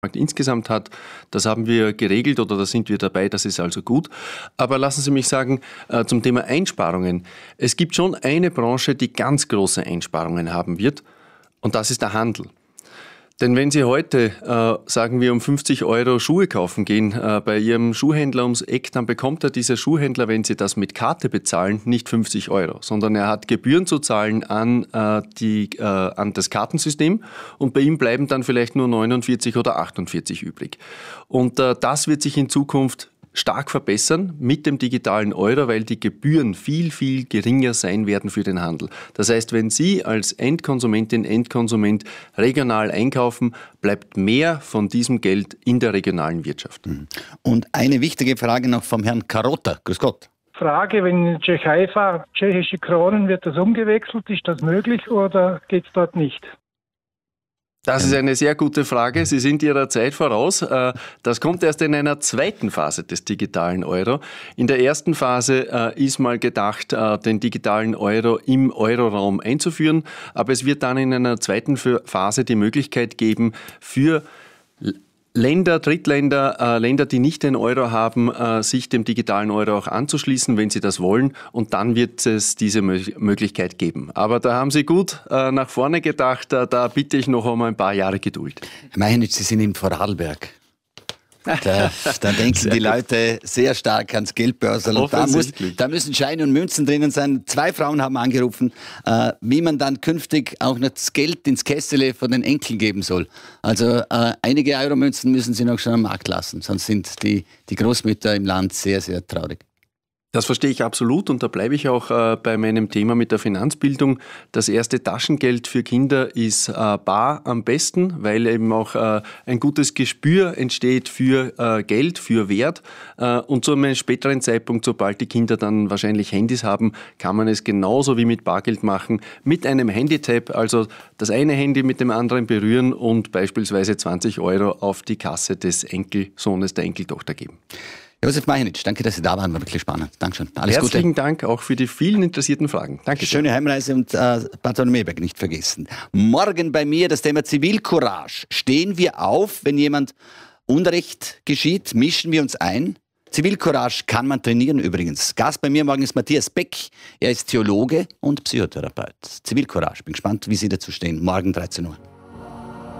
insgesamt hat. Das haben wir geregelt oder da sind wir dabei, das ist also gut. Aber lassen Sie mich sagen, zum Thema Einsparungen. Es gibt schon eine Branche, die ganz große Einsparungen haben wird und das ist der Handel. Denn wenn Sie heute, sagen wir, um 50 € Schuhe kaufen gehen bei Ihrem Schuhhändler ums Eck, dann bekommt dieser Schuhhändler, wenn Sie das mit Karte bezahlen, nicht 50 €, sondern er hat Gebühren zu zahlen an das Kartensystem und bei ihm bleiben dann vielleicht nur 49 oder 48 übrig. Und das wird sich in Zukunft stark verbessern mit dem digitalen Euro, weil die Gebühren viel, viel geringer sein werden für den Handel. Das heißt, wenn Sie als Endkonsumentin, Endkonsument regional einkaufen, bleibt mehr von diesem Geld in der regionalen Wirtschaft. Und eine wichtige Frage noch vom Herrn Karota. Grüß Gott. Frage, wenn ich in die Tschechei fahre, tschechische Kronen, wird das umgewechselt? Ist das möglich oder geht es dort nicht? Das ist eine sehr gute Frage. Sie sind Ihrer Zeit voraus. Das kommt erst in einer zweiten Phase des digitalen Euro. In der ersten Phase ist mal gedacht, den digitalen Euro im Euroraum einzuführen. Aber es wird dann in einer zweiten Phase die Möglichkeit geben, für Länder, Drittländer, Länder, die nicht den Euro haben, sich dem digitalen Euro auch anzuschließen, wenn sie das wollen. Und dann wird es diese Möglichkeit geben. Aber da haben Sie gut nach vorne gedacht. Da bitte ich noch um ein paar Jahre Geduld. Herr Meijenitsch, Sie sind in Vorarlberg. Da denken die Leute sehr stark ans Geldbörsel. Und da müssen Scheine und Münzen drinnen sein. 2 Frauen haben angerufen, wie man dann künftig auch noch das Geld ins Kessele von den Enkeln geben soll. Also einige Euromünzen müssen sie noch schon am Markt lassen, sonst sind die Großmütter im Land sehr, sehr traurig. Das verstehe ich absolut und da bleibe ich auch bei meinem Thema mit der Finanzbildung. Das erste Taschengeld für Kinder ist bar am besten, weil eben auch ein gutes Gespür entsteht für Geld, für Wert. Und zu einem späteren Zeitpunkt, sobald die Kinder dann wahrscheinlich Handys haben, kann man es genauso wie mit Bargeld machen, mit einem Handytap, also das eine Handy mit dem anderen berühren und beispielsweise 20 € auf die Kasse des Enkelsohnes, der Enkeltochter geben. Josef Meijenitsch, danke, dass Sie da waren. War wirklich spannend. Dankeschön. Alles Gute. Herzlichen Dank auch für die vielen interessierten Fragen. Danke. Schöne Heimreise und Bartholomäberg nicht vergessen. Morgen bei mir das Thema Zivilcourage. Stehen wir auf, wenn jemand Unrecht geschieht? Mischen wir uns ein? Zivilcourage kann man trainieren übrigens. Gast bei mir morgen ist Matthias Beck. Er ist Theologe und Psychotherapeut. Zivilcourage. Bin gespannt, wie Sie dazu stehen. Morgen 13 Uhr.